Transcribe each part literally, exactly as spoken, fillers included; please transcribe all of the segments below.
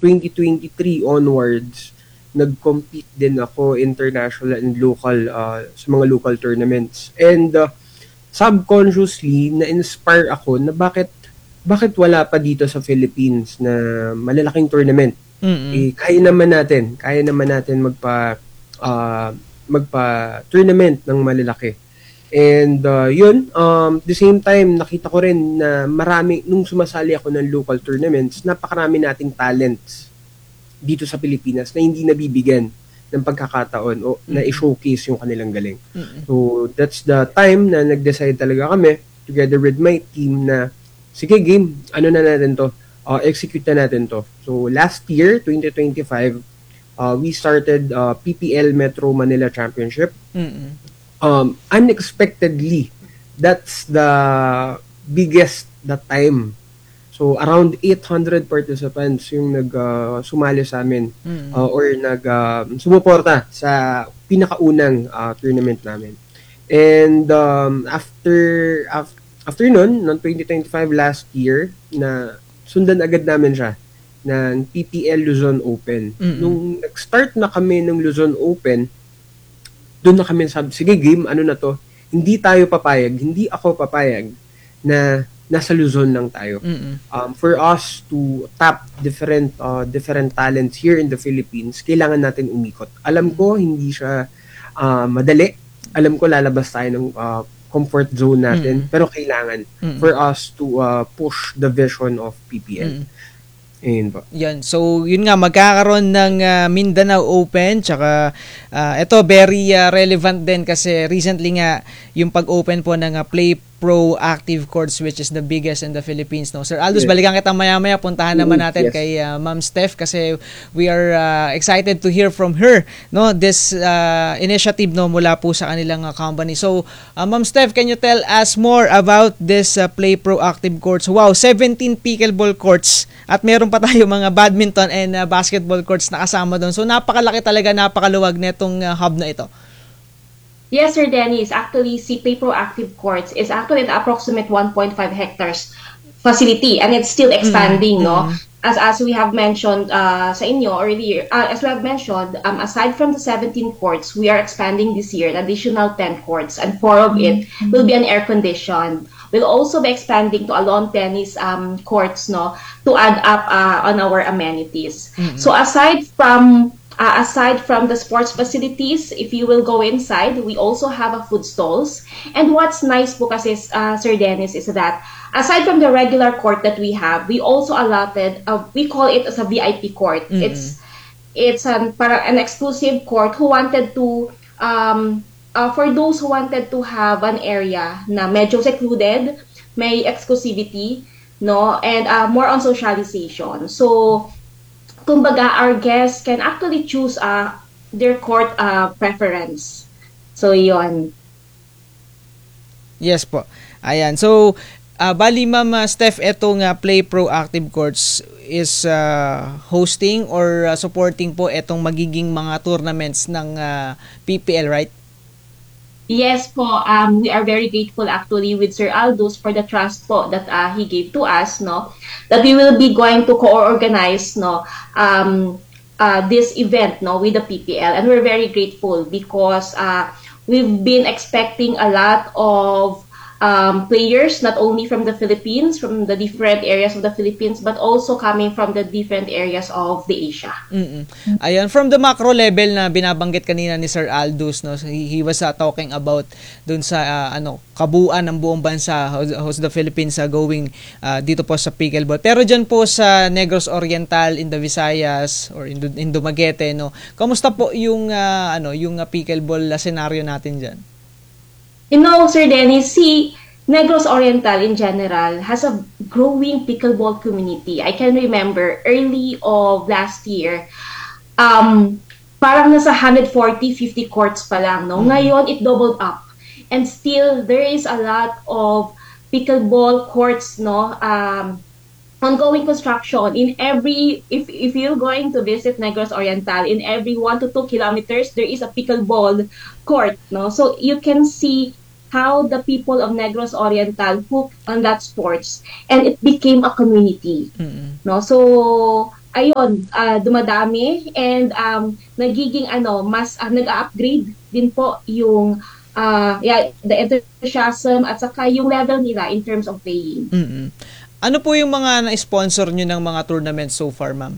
twenty twenty-three onwards, nag-compete din ako international and local uh, sa mga local tournaments. And uh, subconsciously, na-inspire ako na bakit bakit wala pa dito sa Philippines na malalaking tournament. Mm-hmm. Eh, kaya naman natin, kaya naman natin magpa uh, magpa tournament ng malalaki. And uh, yun, um, the same time, nakita ko rin na marami, nung sumasali ako ng local tournaments, napakarami nating talents dito sa Pilipinas na hindi nabibigyan ng pagkakataon o na i-showcase yung kanilang galing. Mm-hmm. So, that's the time na nag-decide talaga kami, together with my team, na sige game, ano na natin to, uh, execute na natin to. So, last year, twenty twenty-five, uh, we started uh, P P L Metro Manila Championship. Mm-hmm. Um, unexpectedly, that's the biggest that time. So, around eight hundred participants yung nag, uh, sumali sa amin mm-hmm. uh, or nag, uh, sumuporta sa pinakaunang uh, tournament namin. And um, after, after, after nun, noong twenty twenty-five last year, na sundan agad namin siya ng P P L Luzon Open. Mm-hmm. Nung nag-start na kami ng Luzon Open, doon na kami sabi, sige game, ano na to? Hindi tayo papayag, hindi ako papayag na nasa Luzon lang tayo. Mm-hmm. Um, for us to tap different uh, different talents here in the Philippines, kailangan natin umikot. Alam ko, hindi siya uh, madali. Alam ko, lalabas tayo ng uh, comfort zone natin, mm-hmm. pero kailangan mm-hmm. for us to uh, push the vision of P P L. Mm-hmm. Ayun po. Yan. So, yun nga, magkakaroon ng uh, Mindanao Open, tsaka uh, ito, very uh, relevant din kasi recently nga, yung pag-open po ng uh, Play Pro Active Courts, which is the biggest in the Philippines. No? Sir Aldous, yes. Balikan kita maya-maya, puntahan naman natin yes. kay uh, Ma'am Steph kasi we are uh, excited to hear from her, no, this uh, initiative, no, mula po sa kanilang uh, company. So, uh, Ma'am Steph, can you tell us more about this uh, Play Pro Active Courts? Wow, seventeen pickleball courts at meron pa tayo mga badminton and uh, basketball courts na kasama doon. So, napakalaki talaga, napakaluwag netong uh, hub na ito. Yes, Sir Dennis. Actually, si Play Pro Active Courts is actually an approximate one point five hectares facility and it's still expanding, mm-hmm. no? As as we have mentioned uh, sa inyo earlier, uh, as we have mentioned, um, aside from the seventeen courts, we are expanding this year an additional ten courts and four of it mm-hmm. will be an air-conditioned. We'll also be expanding to a lawn tennis um, courts, no, to add up uh, on our amenities. Mm-hmm. So aside from Uh, aside from the sports facilities, if you will go inside, we also have a food stalls. And what's nice po kasi, uh, Sir Dennis, is that aside from the regular court that we have, we also allotted, uh, we call it as a V I P court. Mm-hmm. It's it's an, para, an exclusive court who wanted to, um, uh, for those who wanted to have an area na medyo secluded, may exclusivity, no, and uh, more on socialization. So, kumbaga, our guests can actually choose uh, their court uh, preference. So, yon. Yes po. Ayan. So, uh, bali Ma'am uh, Steph, etong uh, Play Pro Active Courts is uh, hosting or uh, supporting po etong magiging mga tournaments ng uh, P P L, right? Yes po, um, we are very grateful actually with Sir Aldous for the trust po that uh, he gave to us, no, that we will be going to co-organize, no, um, uh, this event, no, with the P P L, and we're very grateful because uh, we've been expecting a lot of um, players, not only from the Philippines, from the different areas of the Philippines, but also coming from the different areas of the Asia. Mm-mm. Ayan, from the macro level na binabanggit kanina ni Sir Aldous, no, he, he was uh, talking about dun sa uh, ano kabuuan ng buong bansa, how's the Philippines uh, going uh, dito po sa pickleball. Pero dyan po sa Negros Oriental, in the Visayas or in, in Dumaguete, no, kamusta po yung uh, ano yung uh, pickleball uh, scenario natin dyan? You know, Sir Dennis, see, Negros Oriental in general has a growing pickleball community. I can remember early of last year, um, parang nasa one forty, fifty courts pa lang, no? Ngayon, it doubled up. And still, there is a lot of pickleball courts, no? Um, ongoing construction. In every, if, if you're going to visit Negros Oriental, in every one to two kilometers, there is a pickleball court, no? So you can see how the people of Negros Oriental hooked on that sports, and it became a community, mm-hmm. no? So ayun, uh, dumadami and um, nagiging ano, mas uh, nag-upgrade din po yung uh, yeah, the enthusiasm at saka yung level nila in terms of playing. Mm-mm. Ano po yung mga na-sponsor nyo ng mga tournaments so far, ma'am?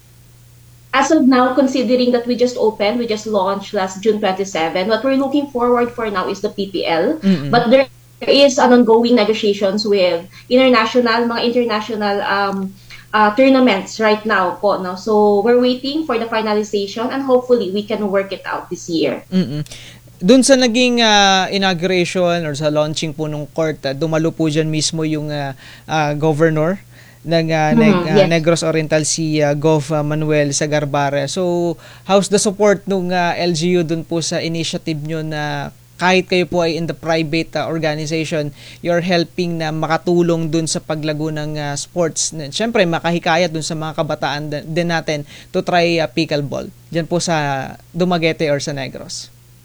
As of now, considering that we just opened, we just launched last June twenty-seventh, what we're looking forward for now is the P P L. Mm-hmm. But there is an ongoing negotiations with international, mga international um, uh, tournaments right now po. No? So we're waiting for the finalization and hopefully we can work it out this year. Mm-hmm. Doon sa naging uh, inauguration or sa launching po ng court, uh, dumalo po dyan mismo yung uh, uh, governor ng uh, hmm, Neg- uh, yes. Negros Oriental si uh, Gov uh, Manuel Sagarbara. So, how's the support ng uh, L G U dun po sa initiative nyo na kahit kayo po ay in the private uh, organization, you're helping na makatulong dun sa paglago ng uh, sports. Siyempre, makahikayat dun sa mga kabataan din natin to try uh, pickleball. Diyan po sa Dumaguete or sa Negros.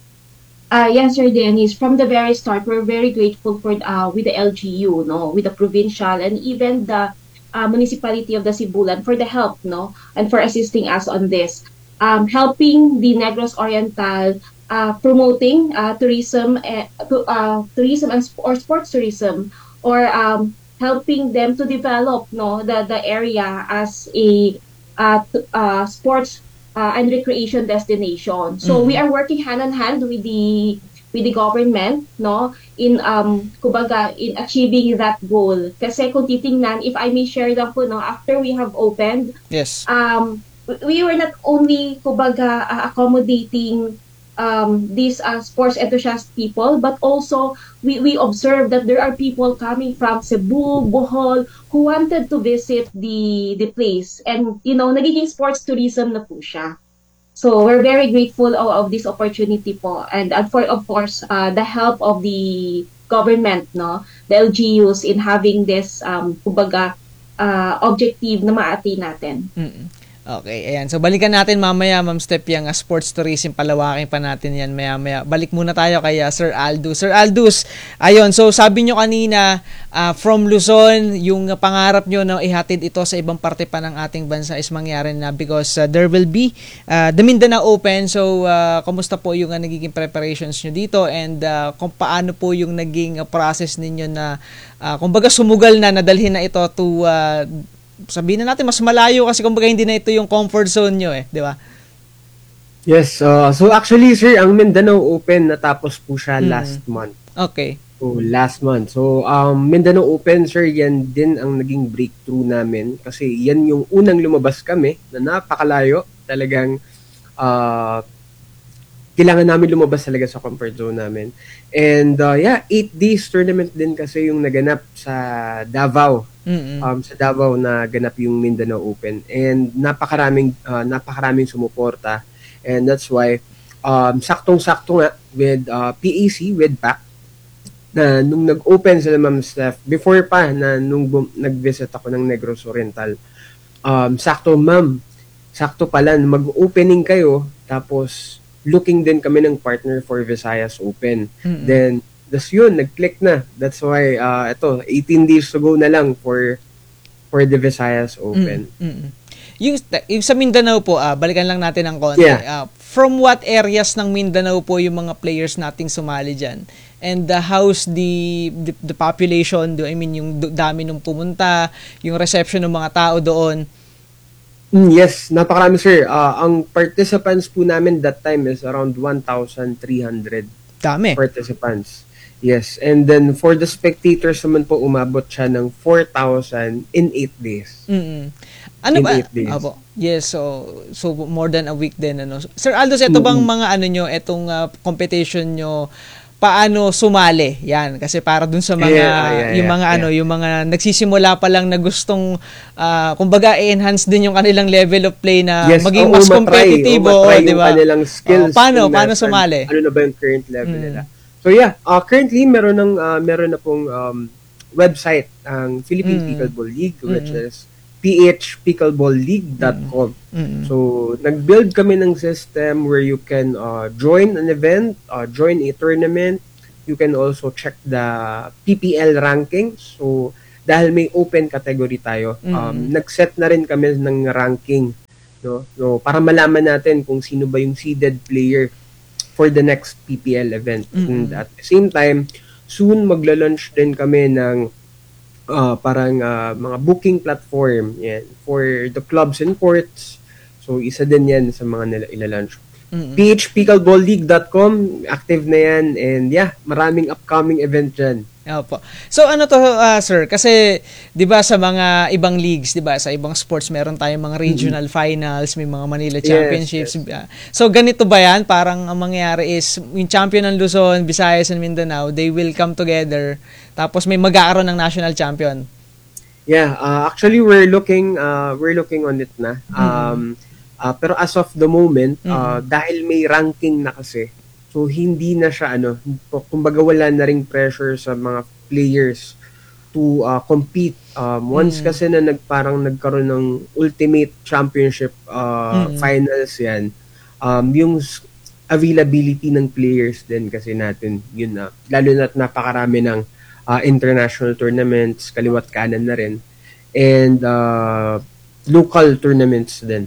Uh, yes, Sir Dennis. From the very start, we're very grateful for uh, with the L G U, no, with the provincial and even the Uh, municipality of the Sibulan for the help, no, and for assisting us on this, um, helping the Negros Oriental, uh, promoting uh, tourism, uh, uh, tourism and sp- or sports tourism, or um, helping them to develop, no, the the area as a uh, t- uh, sports uh, and recreation destination. So mm-hmm. we are working hand in hand with the with the government, no, in um kumbaga in achieving that goal. Kasi kung titingnan, if I may share lang po, no, after we have opened, yes, um we were not only kumbaga uh, accommodating um these uh, sports enthusiast people, but also we we observed that there are people coming from Cebu, Bohol, who wanted to visit the the place, and you know, nagiging sports tourism na po siya. So we're very grateful of, of this opportunity po, and, and for of course uh, the help of the government, no, the L G Us in having this um kumbaga uh, objective na maati natin. Mm-mm. Okay, ayan. So, balikan natin mamaya, Ma'am Steph, yung uh, sports tourism, palawakin pa natin yan maya-maya. Balik muna tayo kay uh, Sir Aldous. Sir Aldous, ayun, so sabi nyo kanina, uh, from Luzon, yung uh, pangarap nyo na ihatid ito sa ibang parte pa ng ating bansa is mangyari na because uh, there will be uh, the Mindanao Open. So, uh, kumusta po yung uh, nagiging preparations nyo dito and uh, kung paano po yung naging uh, process ninyo na, uh, kumbaga sumugal na, nadalhin na ito to uh, sabihin na natin mas malayo kasi kumbaga hindi na ito yung comfort zone nyo eh, di ba? Yes, uh, so actually sir, ang Mindanao Open natapos po siya mm. last month. Okay. So last month. So um Mindanao Open sir, yan din ang naging breakthrough namin kasi yan yung unang lumabas kami na napakalayo, talagang uh, kailangan namin lumabas talaga sa comfort zone namin. And uh, yeah, eight days tournament din kasi yung naganap sa Davao. Mm-hmm. Um, sa Davao na ganap yung Mindanao Open. And napakaraming uh, napakaraming sumuporta. And that's why um, saktong-sakto nga with uh, P A C, with P A C, na nung nag-open sila Ma'am Steph, before pa na nung bum- nag-visit ako ng Negros Oriental, um, sakto ma'am, sakto pala, mag-opening kayo, tapos looking din kami ng partner for Visayas Open. Mm-hmm. Then, das yun, nag-click na. That's why, uh, ito, eighteen days to go na lang for for the Visayas Open. Mm-hmm. Yung, yung sa Mindanao po, ah, balikan lang natin ng konti. Yeah. Uh, from what areas ng Mindanao po yung mga players nating sumali dyan? And uh, how's the, the the population, do I mean, yung dami nung pumunta, yung reception ng mga tao doon? Mm, yes, napakarami sir. Uh, ang participants po namin that time is around one thousand three hundred Dami. Participants. Yes, and then for the spectators naman po, umabot siya ng four thousand in eight days. Mm-hmm. Ano in ba? eight days. Apo. Yes, so so more than a week din ano. Sir Aldous, ito bang mm-hmm. mga ano nyo, itong uh, competition nyo, paano sumali? Yan, kasi para dun sa mga yeah, yeah, yeah, yung mga yeah. ano, yung mga nagsisimula pa lang na gustong uh, kumbaga i-enhance din yung kanilang level of play na yes, maging oo, mas matry, competitive, oo, matry di ba? Kanilang skills. Oh, paano paano nasan, sumali? Ano na ba yung current level mm. nila? So yeah, uh, currently meron ng uh, meron na pong um, website ang Philippine mm. Pickleball League, which mm. is p h pickleball league dot com. Mm. So nag-build kami ng system where you can uh, join an event, uh, join a tournament. You can also check the P P L rankings. So dahil may open category tayo, um, Mm. nag-set na rin kami ng ranking, no? No, para malaman natin kung sino ba yung seeded player for the next P P L event. Mm-mm. And at the same time, soon magla-launch din kami ng uh, parang uh, mga booking platform yan, for the clubs and courts. So, isa din yan sa mga nila ila-launch. Mm-mm. p h pickleball league dot com, active na yan. And yeah, maraming upcoming event dyan. Opo. So ano to, uh, sir? Kasi 'di ba sa mga ibang leagues, 'di ba, sa ibang sports meron tayong mga regional mm-hmm. finals, may mga Manila Championships. Yes, yes. So ganito ba 'yan? Parang ang mangyayari is yung champion ng Luzon, Visayas and Mindanao, they will come together tapos may magkakaroon ng national champion. Yeah, uh, actually we're looking uh, we're looking on it na. Um mm-hmm. uh, pero as of the moment, uh, mm-hmm. dahil may ranking na kasi, so, hindi na siya, ano, kumbaga wala na ring pressure sa mga players to uh, compete. Um, once mm. kasi na nag, parang nagkaroon ng ultimate championship uh, mm. finals yan, um, yung availability ng players din kasi natin, yun na. Lalo na't napakarami ng uh, international tournaments, kaliwat kanan na rin. And uh, local tournaments din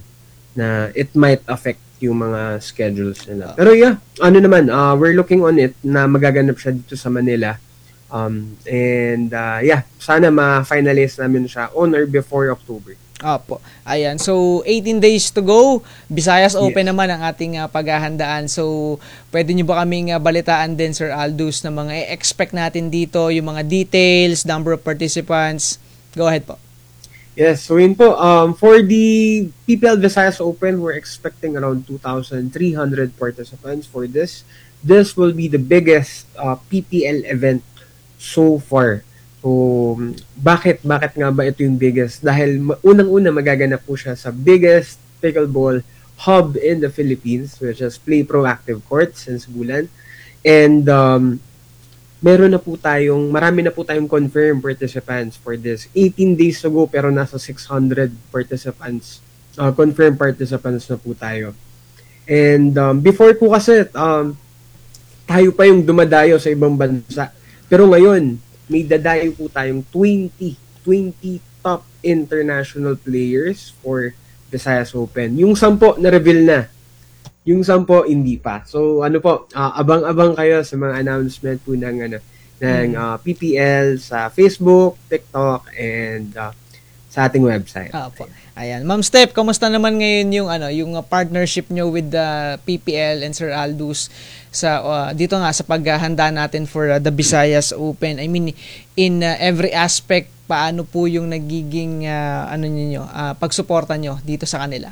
na it might affect yung mga schedules nila. Pero yeah, ano naman, uh, we're looking on it na magaganap siya dito sa Manila. Um, and uh, yeah, sana ma-finalize namin siya on or before October. Opo. Ayan. So, eighteen days to go. Visayas Open Yes. naman ang ating uh, paghahandaan. So, pwede nyo ba kaming uh, balitaan din, Sir Aldous, na mga i-expect natin dito, yung mga details, number of participants? Go ahead po. Yes, so yun po, um, for the P P L Visayas Open, we're expecting around two thousand three hundred participants for this. This will be the biggest uh, P P L event so far. So, bakit? Bakit nga ba ito yung biggest? Dahil unang-una magaganap po siya sa biggest pickleball hub in the Philippines, which is Play Proactive Courts in Sibulan. And um, meron na po tayong, marami na po tayong confirmed participants for this. eighteen days ago, pero nasa six hundred participants, uh, confirmed participants na po tayo. And um, before po kasi, um, tayo pa yung dumadayo sa ibang bansa. Pero ngayon, may dadayo po tayong twenty, twenty top international players for Visayas Open. Yung sampo, na-reveal na. Yung sampo, hindi pa. So, ano po, uh, abang-abang kayo sa mga announcement po ng, ano, ng uh, P P L sa Facebook, TikTok, and uh, sa ating website. Ah, po. Ayan. Ma'am Steph, kamusta naman ngayon yung ano, yung uh, partnership nyo with the P P L and Sir Aldous sa uh, dito nga sa paghahanda natin for uh, the Visayas Open? I mean, in uh, every aspect, paano po yung nagiging uh, ano niyo, uh, pagsuporta nyo dito sa kanila?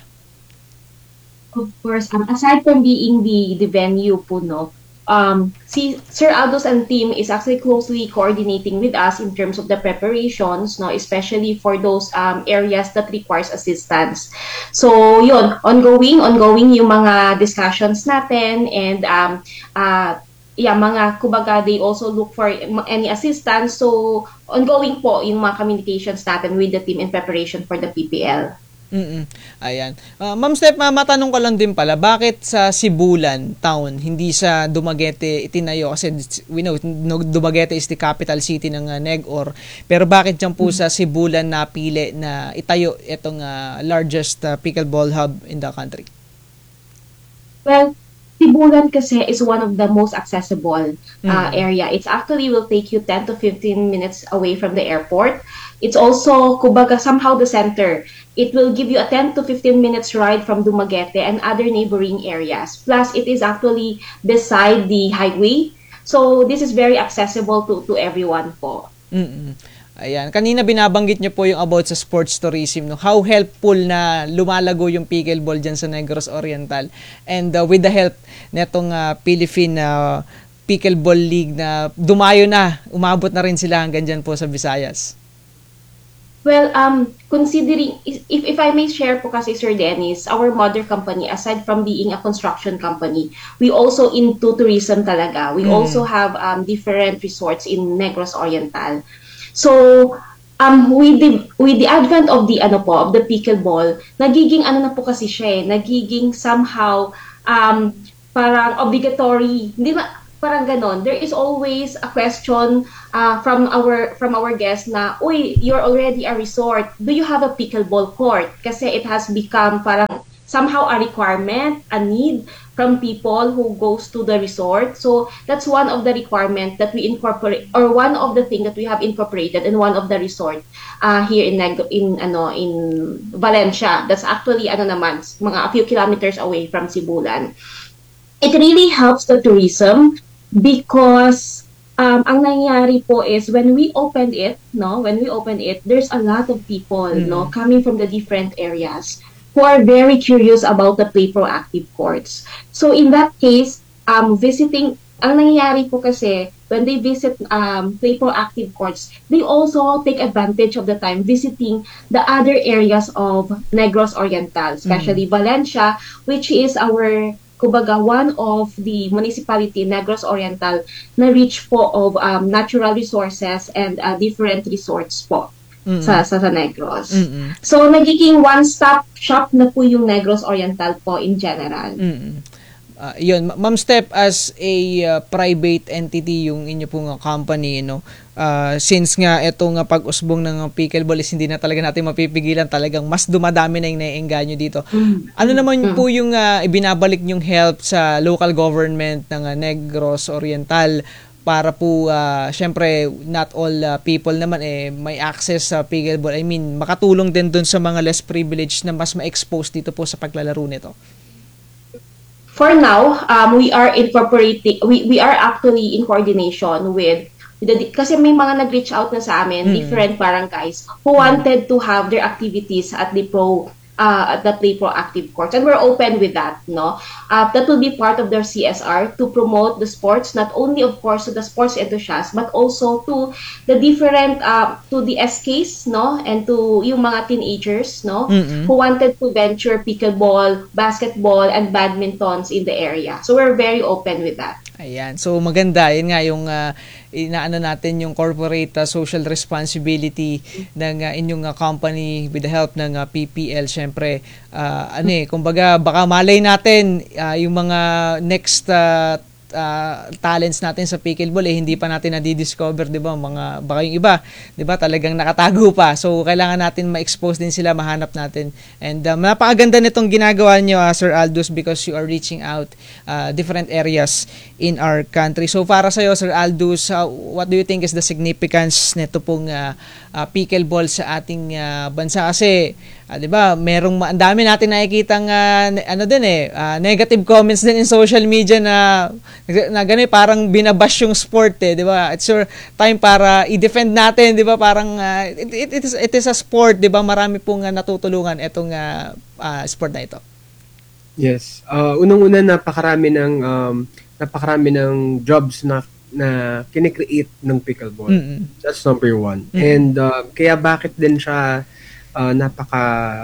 Of course, um, aside from being the the venue po, no, um, si Sir Aldous and team is actually closely coordinating with us in terms of the preparations, no, especially for those um, areas that requires assistance. So, yun, ongoing, ongoing yung mga discussions natin and um, uh, yeah, mga kubaga, they also look for any assistance. So, ongoing po yung mga communications natin with the team in preparation for the P P L. Mm. Ayan. Uh, Ma'am Steph, ma- matanong ko lang din pala, bakit sa Sibulan town, hindi sa Dumaguete itinayo? Kasi we know, Dumaguete is the capital city ng uh, Negor. Pero bakit dyan po mm-hmm. sa Sibulan napili na itayo itong uh, largest uh, pickleball hub in the country? Well, Sibulan kasi is one of the most accessible uh, mm. area. It's actually will take you ten to fifteen minutes away from the airport. It's also, kumbaga, somehow the center. It will give you a ten to fifteen minutes ride from Dumaguete and other neighboring areas. Plus, it is actually beside the highway. So, this is very accessible to to everyone po. Mm-mm. Ayan. Kanina binabanggit niyo po yung about sa sports tourism. No? How helpful na lumalago yung pickleball dyan sa Negros Oriental. And uh, with the help netong uh, Philippine uh, Pickleball League na dumayo na, umabot na rin sila hanggang dyan po sa Visayas. Well, um, considering, if, if I may share po kasi, Sir Dennis, our mother company, aside from being a construction company, we also into tourism talaga. We mm. also have um, different resorts in Negros Oriental. So, um, with the, with the advent of the, ano po, of the pickleball, nagiging, ano na po kasi siya eh, nagiging somehow, um, parang obligatory, hindi ma, parang ganon. There is always a question uh, from our from our guests na, uy, you're already a resort. Do you have a pickleball court? Kasi it has become parang somehow a requirement, a need from people who goes to the resort. So that's one of the requirement that we incorporate, or one of the thing that we have incorporated in one of the resort uh, here in Neg- in ano in Valencia. That's actually ano naman, mga a few kilometers away from Sibulan. It really helps the tourism because um, ang nangyayari po is when we opened it, no, when we opened it, there's a lot of people, mm. no, coming from the different areas who are very curious about the Play Proactive courts. So in that case, um, visiting, ang nangyayari po kasi, when they visit um, Play Proactive courts, they also take advantage of the time visiting the other areas of Negros Oriental, especially mm. Valencia, which is our, kumbaga, one of the municipality, Negros Oriental, na rich po of um, natural resources and uh, different resorts po. Mm-mm. sa sa, sa Negros. Mm-mm. So nagiging one-stop shop na po yung Negros Oriental po in general. Mm-mm. Uh, yun, Ma'am Steph, as a uh, private entity yung inyo pong uh, company, no, uh, since nga itong uh, pag-usbong ng uh, pickleball is hindi na talaga natin mapipigilan, talagang mas dumadami na yung naiengganyo dito. Mm. Ano naman mm. po yung uh, ibinabalik nyong help sa local government ng uh, Negros Oriental para po, uh, syempre, not all uh, people naman eh may access sa pickleball. I mean, makatulong din dun sa mga less privileged na mas ma-expose dito po sa paglalaro nito. For now, um, we are incorporating, we, we are actually in coordination with, with the, kasi may mga nag-reach out na sa amin, mm. different barangays, who wanted to have their activities at the pro Uh, at the Play Proactive courts, and we're open with that, no? Uh, that will be part of their C S R to promote the sports, not only of course to the sports enthusiasts, but also to the different, uh, to the S Ks, no? And to yung mga teenagers, no? Mm-hmm. Who wanted to venture pickleball, basketball, and badmintons in the area. So we're very open with that. Ayan. So maganda, yun nga yung uh, inaano natin yung corporate uh, social responsibility ng uh, inyong uh, company with the help ng uh, P P L. Syempre, uh, ano eh, kumbaga baka malay natin uh, yung mga next uh, uh, talents natin sa pickleball eh hindi pa natin na-discover, 'di ba? Mga baka yung iba, 'di ba? Talagang nakatago pa. So kailangan natin ma-expose din sila, mahanap natin. And um, napakaganda nitong ginagawa niyo, uh, Sir Aldous, because you are reaching out uh, different areas in our country. So para sa iyo, Sir Aldous, uh, what do you think is the significance nito pong uh, uh, pickleball sa ating uh, bansa? Kasi uh, 'di ba, merong ang dami natin nakikitang uh, ano din eh, uh, negative comments din in social media na na gano'n, parang binabash yung sport eh, 'di ba? It's your time para i-defend natin, 'di ba? Parang uh, it, it, it is it is a sport, 'di ba? Marami pong uh, natutulungan itong uh, uh, sport na ito. Yes. Uh, unang-una, napakarami ng um, napakarami ng jobs na na kine-create ng pickleball. Mm-hmm. That's number one. Mm-hmm. And uh, kaya bakit din siya uh, napaka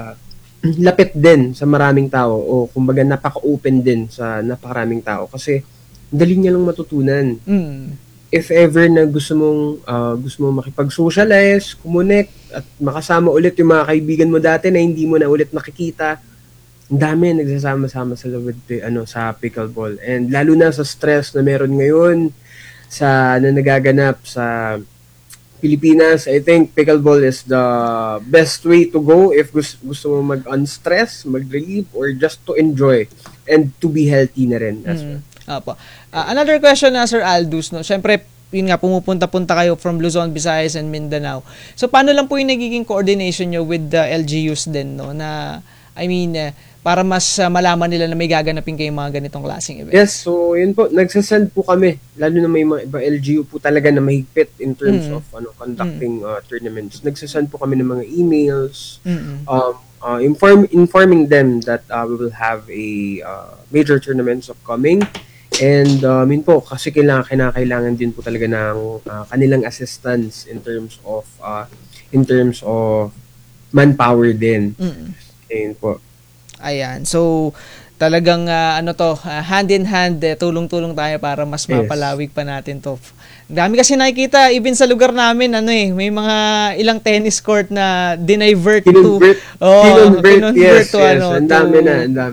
lapit din sa maraming tao, o kumbaga napaka-open din sa napakaraming tao kasi dali niya lang matutunan. Mm. If ever na gusto mong uh, gusto mong makipag-socialize, connect at makasama ulit yung mga kaibigan mo dati na hindi mo na ulit nakikita, ang dami nagsasama-sama sa with ano sa pickleball. And lalo na sa stress na meron ngayon sa na nagaganap sa Pilipinas, I think pickleball is the best way to go if gusto, gusto mo mag-unstress, mag-relieve, or just to enjoy and to be healthy na rin as well. Mm. Apo. Uh, another question na, Sir Aldous, no? Siyempre, yun nga, pumupunta-punta kayo from Luzon, Visayas, and Mindanao. So, paano lang po yung nagiging coordination nyo with the L G Us din, no? Na, I mean, uh, para mas uh, malaman nila na may gaganapin kayong mga ganitong klaseng events. Yes, so yun po, nagsasend po kami, lalo na may mga iba L G U po talaga na mahigpit in terms mm. of ano conducting mm. uh, tournaments. Nagsasend po kami ng mga emails, mm. um, uh, inform informing them that uh, we will have a uh, major tournaments upcoming. And um, yun po, kasi kailangan, kinakailangan din po talaga ng uh, kanilang assistance in terms of uh, in terms of manpower din. Mm. Ayun po. Ayan. So, talagang uh, ano to, uh, hand in hand, eh, tulong-tulong tayo para mas yes. mapalawig pa natin to. Dami kasi nakikita, even sa lugar namin, ano eh, may mga ilang tennis court na dinivert to, Kinonvert, oh, kinonvert, kinonvert yes, to, yes, ano, ang dami to, na, ang dami.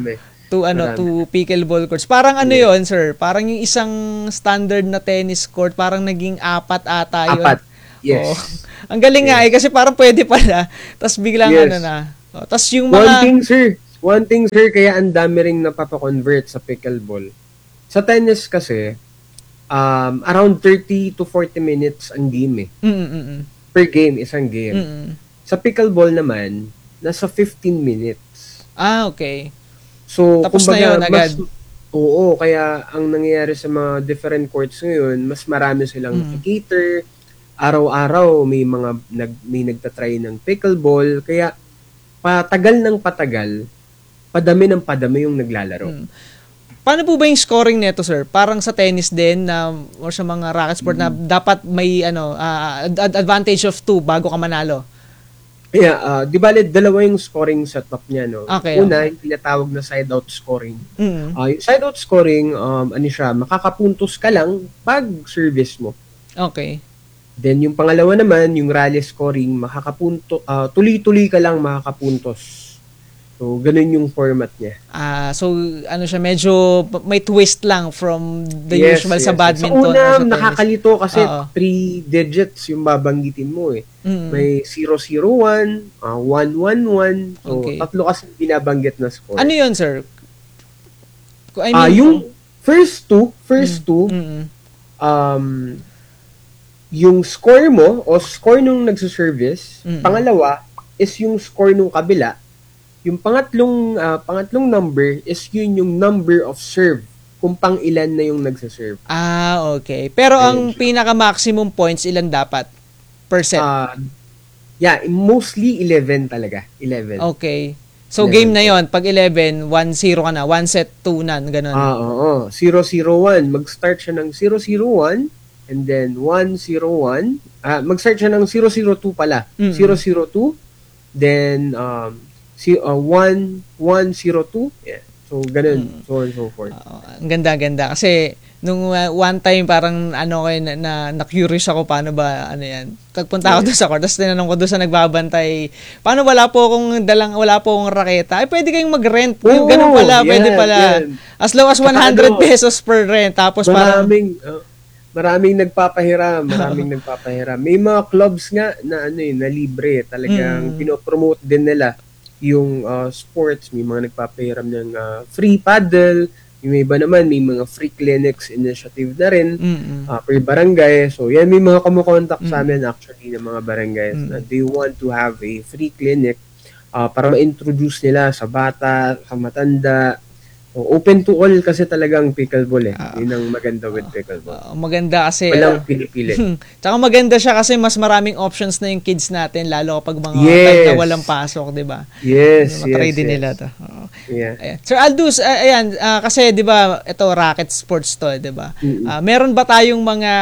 to ano Marami. to pickleball courts. Parang ano Yeah. 'yon, sir? Parang yung isang standard na tennis court, parang naging apat ata 'yon. Apat. Yes. Oo. Ang galing nga eh, kasi parang pwede pala. Tapos biglang Yes. ano na. Oh, tapos yung One mga thing, sir. One thing, sir, kaya ang dami ring napapakonvert sa pickleball. Sa tennis kasi, um, around thirty to forty minutes ang game eh. Mm, mm, mm. Per game, isang game. Mm, mm. Sa pickleball naman, nasa fifteen minutes. Ah, okay. So, Tapos na kumbaga, yun agad. mas, oo, kaya ang nangyayari sa mga different courts ngayon, mas marami silang Mm. nakikater. Araw-araw may mga nag, may nagtatry ng pickleball. Kaya, patagal ng patagal, padami ng padami yung naglalaro. Mm. Paano po ba yung scoring nito, sir? Parang sa tennis din na or sa mga racket sport na dapat may ano ah, ad- advantage of two bago ka manalo. Kaya, ah, di bale, dalawa yung scoring setup niya, no? Okay, Una, yung tinatawag na side-out scoring. Mm. Ah, yung side-out scoring, um, ano siya, makakapuntos ka lang pag service mo. Okay. Then, yung pangalawa naman, yung rally scoring, makakapunto, ah, tuloy-tuloy ka lang makakapuntos. So, ganun yung format niya. Ah, so ano siya medyo may twist lang from the Yes, usual sa yes. badminton Sa or una, sa tennis. nakakalito kasi Oo. three digits yung babanggitin mo eh. Mm. May zero zero one, ah, one one one. So, Okay. tatlo kasi binabanggit na score. Ano 'yun, sir? I Ah, mean, yung first two, first two, Mm-mm. um, yung score mo o score nung nagsuservice, Mm. pangalawa is yung score nung kabila. Yung pangatlong ah, pangatlong number is yun yung number of serve kung pang ilan na yung nagsaserve. Ah, okay. Pero ang pinaka maximum points ilan dapat per set? Ah, yeah, mostly eleven talaga. eleven. Okay. So eleven game na 'yon, pag eleven, one zero ka na, one set, two none, ganun. Ah, oo. zero zero one. Mag-start siya ng zero zero one and then one zero one. Ah, mag-start siya ng zero zero two pala. Mm. zero zero two. Then um si uh, one one zero two. Yeah. So ganun, so on and so forth. Oo, ang ganda-ganda kasi nung uh, one time parang ano kayo na, na, na-curious ako paano ba ano yan. Pagpunta ako doon sa court, tapos tinanong ko doon sa nagbabantay, paano wala po akong dalang, wala po akong raketa? Ay, pwede kayong mag-rent. Oo, Ganun pala, yan, pwede pala. yan. As low as one hundred Saka ano, pesos per rent. Tapos parang, Maraming uh, maraming nagpapahiram, maraming nagpapahiram. May mga clubs nga na ano eh, na libre, talagang Mm. pinopromote din nila yung uh, sports. May mga nagpapahiram ng uh, free paddle, yung iba naman may mga free clinics initiative na rin mm uh, per barangay. So yan, may mga kumukontak sa Mm. amin actually ng mga barangays Mm. na they want to have a free clinic uh, para ma-introduce nila sa bata, sa matanda. So, open to all kasi talagang pickleball eh. Ah. Yun ang maganda with pickleball. uh, maganda kasi, Walang pinipili. tsaka maganda siya kasi mas maraming options na yung kids natin, lalo kapag mga Yes. time na walang pasok, di ba? Yes, Matry yes, din yes. nila to. Oo. Yeah. Ayan. Sir Aldous, ah, ayan, ah, kasi 'di ba, ito racket sports to, 'di ba? Mm-mm. Ah, meron ba tayong mga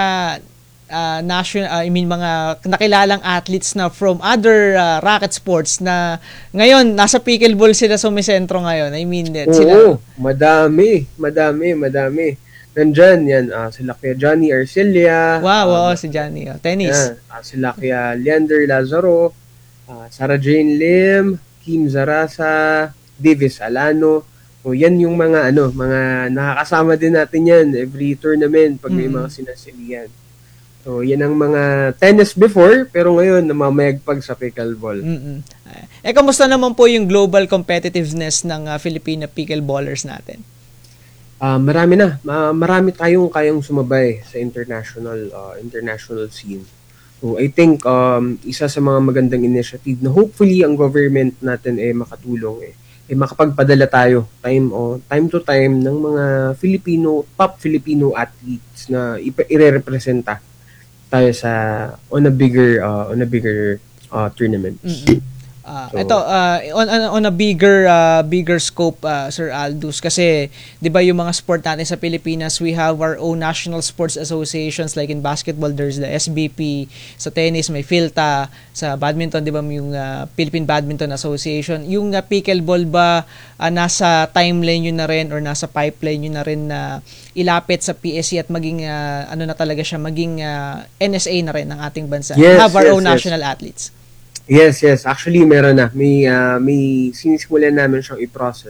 ah, national ah, I mean mga nakilalang athletes na from other ah, racket sports na ngayon nasa pickleball sila sumisentro ngayon? I mean, eh, sila Oo, madami, madami, madami. Nandyan, yan, ah, sila kaya Johnny Arcelia. Wow, ah, wow, si Johnny, oh, tennis. yan, ah, sila kaya Leander Lazaro, ah, Sarah Jane Lim, Kim Zarasa, Davis Alano. So, yan yung mga, ano, mga nakakasama din natin yan every tournament pag may Mm. mga sinasilian. So, yan ang mga tennis before, pero ngayon, namamayagpag sa pickleball. Mm-mm. Eh, kamusta naman po yung global competitiveness ng ah, Filipino pickleballers natin? Ah, marami na. Ma- marami tayong kayang sumabay sa international uh, international scene. So I think um, isa sa mga magandang initiative na hopefully ang government natin eh makatulong eh, eh makapagpadala tayo time o time to time ng mga Filipino top Filipino athletes na ipa- ire-representa tayo sa on a bigger uh, on a bigger uh, tournament. Mm-mm. Ah, So- ito ah, on, on on a bigger ah, bigger scope, ah, Sir Aldous, kasi 'di ba yung mga sport natin sa Pilipinas, we have our own national sports associations, like in basketball there's the S B P, sa tennis may PhilTA, sa badminton 'di ba yung ah, Philippine Badminton Association. Yung ah, pickleball ba ah, nasa timeline yun na rin or nasa pipeline yun na rin na ilapit sa P S C at maging ah, ano na talaga siya, maging ah, N S A na rin ng ating bansa, Yes, have our yes, own yes. national athletes? Yes, yes. Actually, meron na. May, ah, may sinisimulan namin siyang i-process.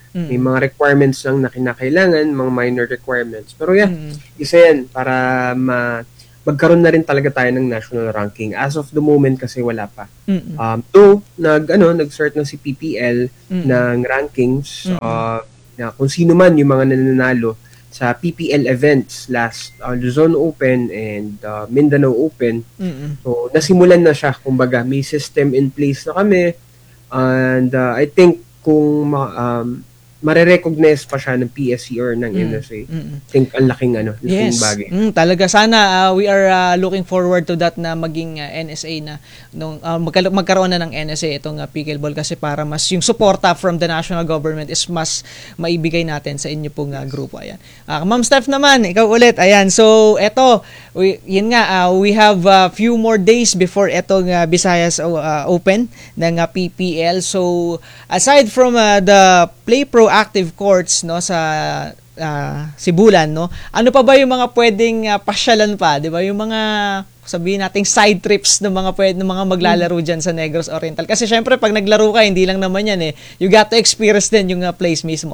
Mm. May mga requirements lang na kinakailangan, mga minor requirements. Pero yeah, Mm. isa yan para ma magkaroon na rin talaga tayo ng national ranking. As of the moment kasi wala pa. Mm. Um, though, nag, ano, nag-start na si P P L Mm. ng rankings Mm. uh, na kung sino man yung mga nananalo sa P P L events last uh, Luzon Open and uh, Mindanao Open. Mm. So, nasimulan na siya. Kumbaga, may system in place na kami. And uh, I think kung ma- um, mare-recognize pa siya ng P S C or ng Mm. N S A. Mm. I think ang laking ano, laking Yes. bagay. Mm, talaga sana uh, we are uh, looking forward to that na maging uh, N S A na nung uh, magka- magkaroon na ng N S A itong uh, pickleball kasi para mas yung suporta from the national government is mas maibigay natin sa inyo pong uh, grupo. Ayan. Uh, Ma'am Steph naman, ikaw ulit. Ayan. So, eto, we, yun nga, uh, we have a uh, few more days before etong uh, Visayas uh, Open ng uh, P P L. So, aside from uh, the Play Pro Active Courts no sa uh, Sibulan, no, ano pa ba yung mga pwedeng uh, pasyalan pa, 'di ba, yung mga sabihin nating side trips ng mga pwede ng mga maglalaro diyan sa Negros Oriental, kasi syempre pag naglaro ka hindi lang naman yan eh, you got to experience din yung uh, place mismo.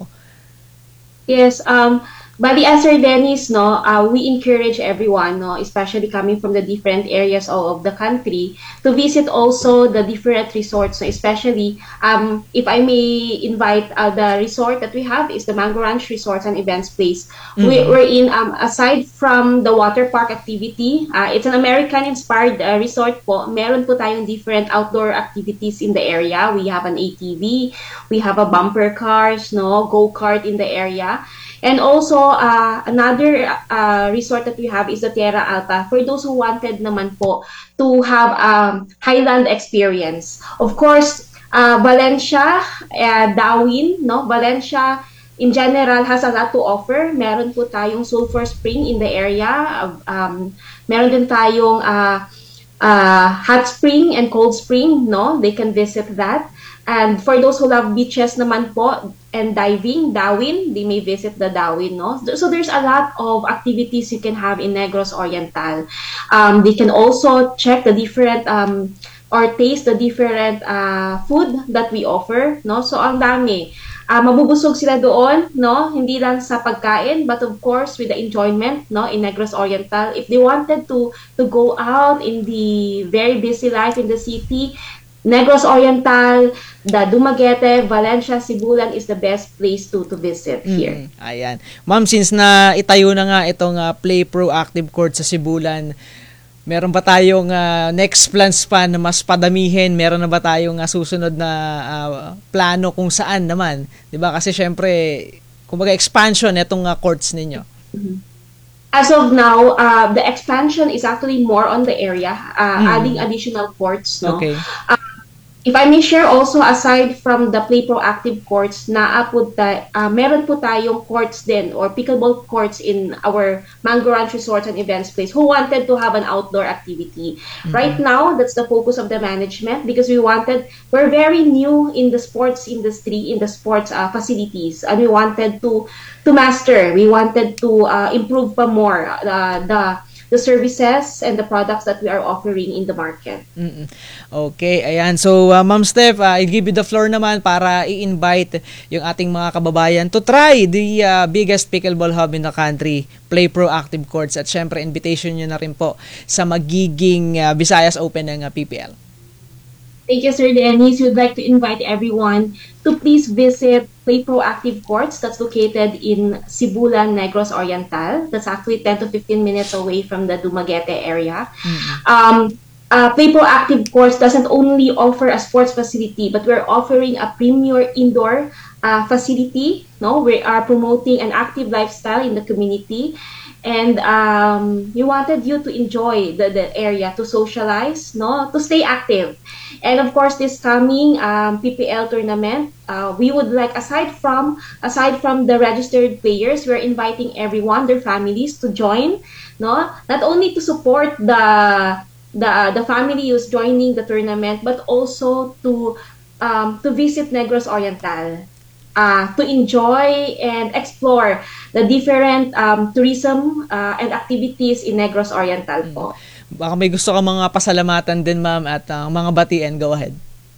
Yes, um, bali as Sir Dennis, no, uh, we encourage everyone, no, especially coming from the different areas of, of the country, to visit also the different resorts, no, especially, um, if I may invite, uh, the resort that we have is the Mango Ranch Resorts and Events Place. Mm-hmm. We, we're in, um, aside from the water park activity, uh, it's an American-inspired uh, resort po. Meron po tayong different outdoor activities in the area. We have an A T V, we have a bumper cars, no, go-kart in the area. And also, uh, another uh, resort that we have is the Tierra Alta for those who wanted naman po to have um, highland experience. Of course, uh, Valencia, uh, Darwin, no? Valencia in general has a lot to offer. Meron po tayong sulfur spring in the area. Um, meron din tayong uh, uh, hot spring and cold spring, no? They can visit that. And for those who love beaches naman po and diving, Darwin, they may visit the Darwin, no? So there's a lot of activities you can have in Negros Oriental. Um, they can also check the different um, or taste the different uh, food that we offer, no? So ang dami. Uh, mabubusog sila doon, no? Hindi lang sa pagkain, but of course with the enjoyment, no? In Negros Oriental, if they wanted to to go out in the very busy life in the city, Negros Oriental, the Dumaguete, Valencia, Sibulan is the best place to to visit here. Mm, ayan. Ma'am, since na itayo na nga itong uh, Play Pro Active Court sa Sibulan, meron ba tayong uh, next plans pa na mas padamihin? Meron na ba tayong uh, susunod na uh, plano kung saan naman? 'Di ba? Kasi syempre, kumbaga expansion itong uh, courts ninyo. Mm-hmm. As of now, uh, the expansion is actually more on the area, uh, mm. adding additional courts. No? Okay. Uh, If I may share also, aside from the Play Pro Active courts, naa po ta, uh, meron po tayong courts din or pickleball courts in our Mango Ranch Resorts and Events Place who wanted to have an outdoor activity. Mm-hmm. Right now, that's the focus of the management because we wanted, we're very new in the sports industry, in the sports uh, facilities, and we wanted to to master, we wanted to uh, improve pa more uh, the the services and the products that we are offering in the market. Mm-mm. Okay, ayan. So, uh, Ma'am Steph, uh, I'll give you the floor naman para i-invite yung ating mga kababayan to try the uh, biggest pickleball hub in the country, Play Pro Active Courts. At syempre, invitation nyo na rin po sa magiging uh, Visayas Open ng uh, P P L. Thank you, Sir Dennis. We'd like to invite everyone to please visit Play Pro Active Courts that's located in Sibulan, Negros Oriental. That's actually ten to fifteen minutes away from the Dumaguete area. Mm-hmm. Um, uh, Play Pro Active Courts doesn't only offer a sports facility, but we're offering a premier indoor uh, facility. No, we are promoting an active lifestyle in the community. And um, we wanted you to enjoy the, the area, to socialize, no, to stay active. And of course, this coming um, P P L tournament, uh, we would like, aside from aside from the registered players, we're inviting everyone, their families, to join, no, not only to support the the the family who's joining the tournament, but also to um, to visit Negros Oriental. Uh, to enjoy and explore the different um, tourism uh, and activities in Negros Oriental po. Baka may gusto ka mga pasalamatan din, ma'am, at uh, mga batiin. Go ahead.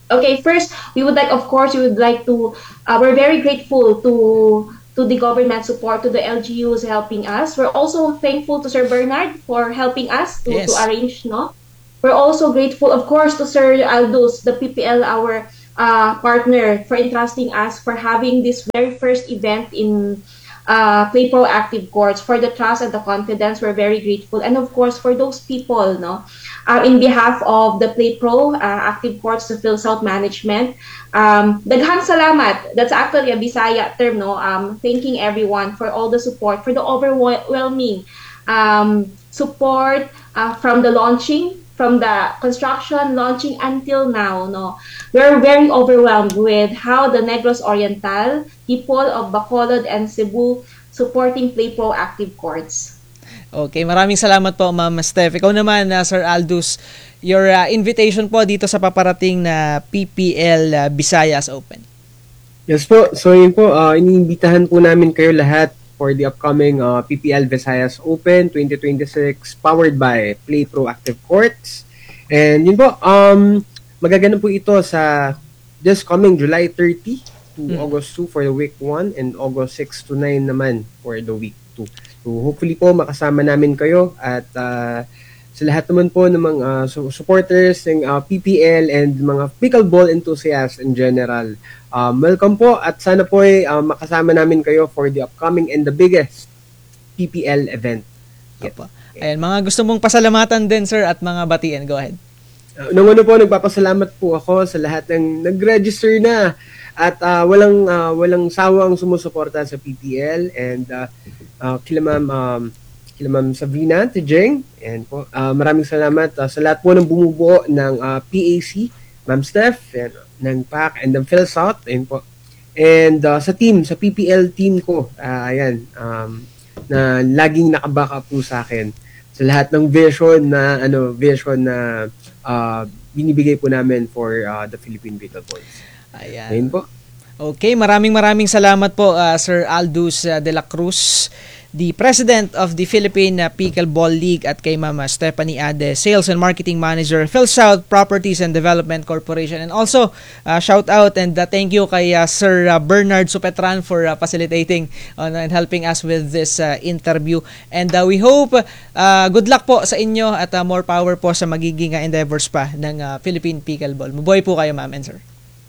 Okay, first, we would like, of course, we would like to, uh, we're very grateful to to the government support, to the L G Us helping us. We're also thankful to Sir Bernard for helping us to, Yes. to arrange, no? We're also grateful, of course, to Sir Aldous, the P P L, our uh, partner, for entrusting us, for having this very first event in uh, Play Pro Active Courts, for the trust and the confidence. We're very grateful. And of course, for those people, no? Uh, in behalf of the Play Pro uh, Active Courts to PhilSouth Management, um, daghang salamat. That's actually a Bisaya term, no? Um, thanking everyone for all the support, for the overwhelming um, support uh, from the launching, from the construction, launching until now, no? We're very overwhelmed with how the Negros Oriental, people of Bacolod and Cebu supporting Play Pro Active Courts. Okay, maraming salamat po, Ma'am Steph. Ikaw naman, uh, Sir Aldous, your uh, invitation po dito sa paparating na P P L uh, Visayas Open. Yes po. So yun po, uh, iniimbitahan po namin kayo lahat for the upcoming uh, P P L Visayas Open twenty twenty-six powered by Play Pro Active Courts. And yun po, um, magaganap po ito sa this coming July thirtieth to Hmm. August second for the week one and August sixth to nine naman for the week two. So hopefully po makasama namin kayo at uh, sa lahat naman po ng mga uh, su- supporters ng uh, P P L and mga pickleball enthusiasts in general. Um, welcome po at sana po ay uh, makasama namin kayo for the upcoming and the biggest P P L event. Yeah. Opo. Ayan, mga gusto mong pasalamatan din, sir, at mga batiin. Go ahead. Uh, nung ano po, nagpapasalamat po ako sa lahat ng nag-register na at uh, walang uh, walang sawang sumusuporta sa P P L and uh, uh, kila ma'am um, kila ma'am Sabrina Tejeng and po uh, maraming salamat uh, sa lahat po ng bumubuo ng uh, P A C, Ma'am Steph and, ng P A C and ng PhilSouth and po and uh, sa team, sa P P L team ko, uh, ayan um, na laging nakabaka po sa akin sa lahat ng vision na ano vision na uh, binibigay po namin for uh, the Philippine Pickleballs. Ayan. Ayun po. Okay, maraming maraming salamat po, uh, Sir Aldous uh, de la Cruz, the President of the Philippine uh, Pickleball League, at kay Mama Stephanie Ade, Sales and Marketing Manager, PhilSouth Properties and Development Corporation. And also, uh, shout out and uh, thank you kay uh, Sir uh, Bernard Supetran for uh, facilitating uh, and helping us with this uh, interview. And uh, we hope uh, good luck po sa inyo at uh, more power po sa magiging uh, endeavors pa ng uh, Philippine Pickleball. Mabuhay po kayo, ma'am and sir.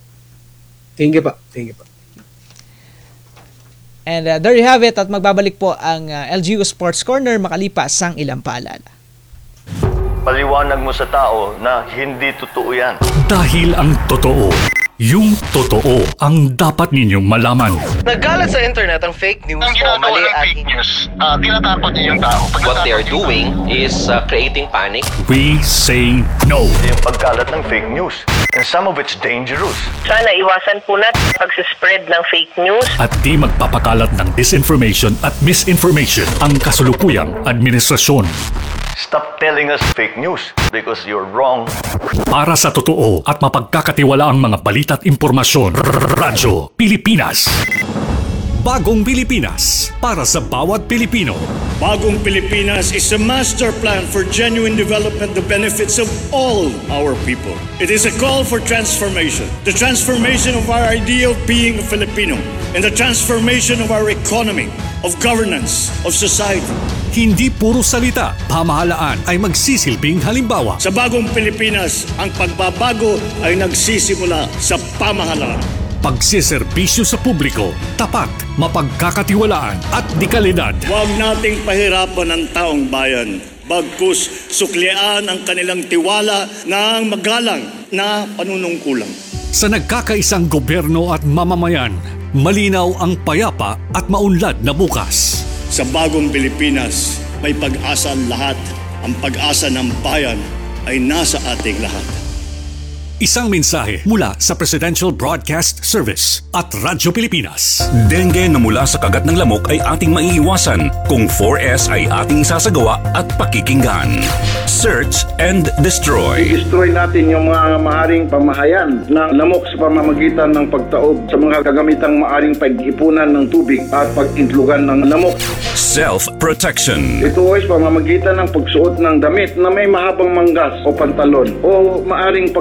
Thank you pa. Thank you pa. And uh, there you have it, at magbabalik po ang uh, L G U Sports Corner makalipas ang ilang paalala. Paliwanag mo sa tao na hindi totoo yan. Dahil ang totoo, yung totoo ang dapat ninyong malaman. Nagkalat sa internet ang fake news Ang o ginagawa mali ng at fake news, uh, tinatakot niyo yung tao. Pag what they are natakot yung doing is uh, creating panic. We say no. Yung pagkalat ng fake news. And some of it's dangerous. Sana iwasan po natin pag-spread ng fake news. At di magpapakalat ng disinformation at misinformation ang kasulukuyang administrasyon. Stop telling us fake news because you're wrong. Para sa totoo at mapagkakatiwalaang mga balita at impormasyon, Radyo Pilipinas. Bagong Pilipinas para sa bawat Pilipino. Bagong Pilipinas is a master plan for genuine development, the benefits of all our people. It is a call for transformation. The transformation of our idea of being a Filipino and the transformation of our economy, of governance, of society. Hindi puro salita, pamahalaan ay magsisilbing halimbawa. Sa Bagong Pilipinas, ang pagbabago ay nagsisimula sa pamahalaan. Pagsiservisyo sa publiko, tapat, mapagkakatiwalaan at dekalidad. Huwag nating pahirapan ang taong bayan. Bagkus suklian ang kanilang tiwala ng magalang na panunungkulan. Sa nagkakaisang gobyerno at mamamayan, malinaw ang payapa at maunlad na bukas. Sa Bagong Pilipinas, may pag-asa ang lahat. Ang pag-asa ng bayan ay nasa ating lahat. Isang mensahe mula sa Presidential Broadcast Service at Radyo Pilipinas. Dengue na mula sa kagat ng lamok ay ating maiiwasan kung four S ay ating sasagawa at pakikinggan. Search and destroy. I-destroy natin yung mga maaaring pamahayan ng lamok sa pamamagitan ng pagtaob sa mga kagamitang maaaring pag-ipunan ng tubig at pag-intlugan ng lamok. Self-protection. Ito ay sa pamamagitan ng pagsuot ng damit na may mahabang manggas o pantalon o maaaring paggamit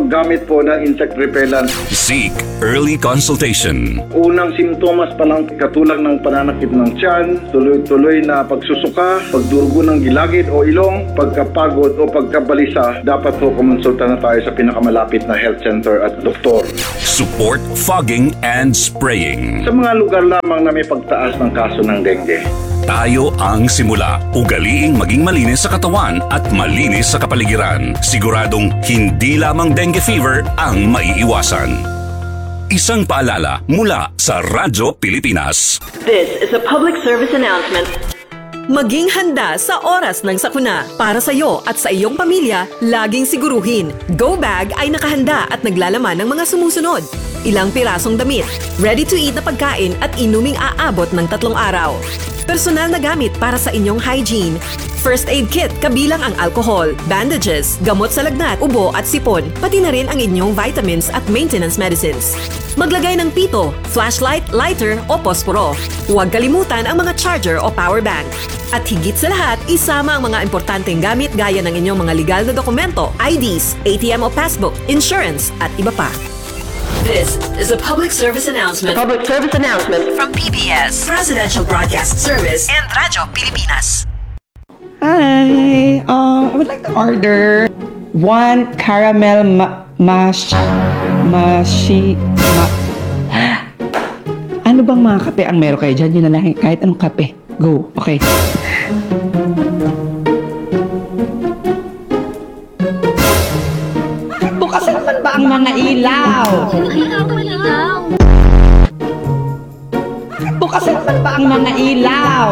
po na insect repellent. Seek early consultation. Unang simptomas pa lang katulad ng pananakit ng tiyan, tuloy-tuloy na pagsusuka, pagdurugo ng gilagid o ilong, pagkapagod o pagkabalisa, dapat po kumonsulta na tayo sa pinakamalapit na health center at doktor. Support fogging and spraying. Sa mga lugar lamang na may pagtaas ng kaso ng dengue. Tayo ang simula. Ugaliing maging malinis sa katawan at malinis sa kapaligiran. Siguradong hindi lamang dengue fever ang maiiwasan. Isang paalala mula sa Radyo Pilipinas. This is a public service announcement. Maging handa sa oras ng sakuna. Para sa iyo at sa iyong pamilya, laging siguruhin. Go Bag ay nakahanda at naglalaman ng mga sumusunod. Ilang pirasong damit, ready-to-eat na pagkain at inuming aabot ng tatlong araw. Personal na gamit para sa inyong hygiene. First aid kit kabilang ang alcohol, bandages, gamot sa lagnat, ubo at sipon, pati na rin ang inyong vitamins at maintenance medicines. Maglagay ng pito, flashlight, lighter o posporo. Huwag kalimutan ang mga charger o power bank. At higit sa lahat, isama ang mga importanteng gamit gaya ng inyong mga legal na dokumento, I Ds, A T M o passbook, insurance at iba pa. This is a public service announcement. A public service announcement From P B S, Presidential Broadcast Service, and Radyo Pilipinas. Hi, uh, I would like to order one caramel ma mash mashi ma Ano bang mga kape ang meron kayo dyan? Yun na lang, kahit anong kape. Go, okay. Bukas naman ba ang mga ilaw? Bukas naman ba ang mga ilaw?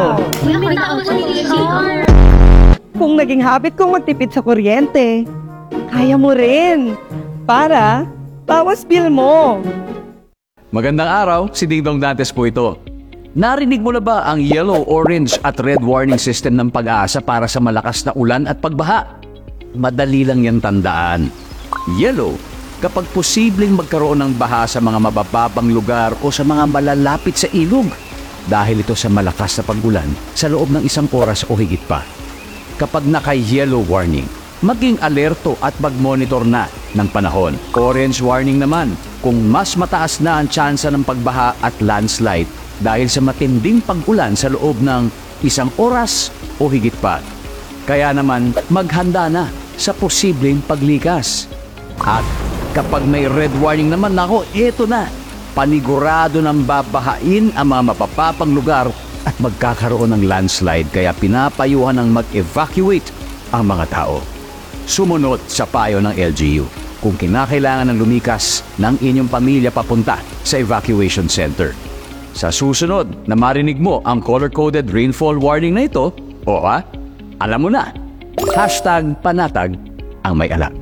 Kung naging habit kong magtipid sa kuryente, kaya mo rin. Para bawas bill mo. Magandang araw, si Dingdong Dantes po ito. Narinig mo na ba ang yellow, orange at red warning system ng Pag-asa para sa malakas na ulan at pagbaha? Madali lang yan tandaan. Yellow, kapag posibleng magkaroon ng baha sa mga mabababang lugar o sa mga malalapit sa ilog dahil ito sa malakas na pag-ulan sa loob ng isang oras o higit pa. Kapag naka-yellow warning, maging alerto at mag-monitor na ng panahon. Orange warning naman kung mas mataas na ang tsansa ng pagbaha at landslide dahil sa matinding pag-ulan sa loob ng isang oras o higit pa. Kaya naman maghanda na sa posibleng paglikas. At kapag may red warning naman, nako, eto na. Panigurado ng babahain ang mga mapapapang lugar at magkakaroon ng landslide, kaya pinapayuhan ng mag-evacuate ang mga tao. Sumunod sa payo ng L G U kung kinakailangan ng lumikas ng inyong pamilya papunta sa evacuation center. Sa susunod na marinig mo ang color-coded rainfall warning na ito, o ha, alam mo na, hashtag panatag ang may alam.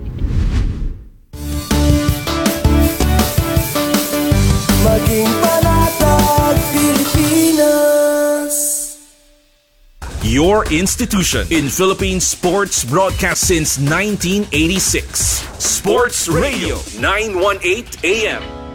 Maging panatag Pilipinas. Your institution in Philippine sports broadcast since nineteen eighty-six. Sports Radio nine eighteen A M.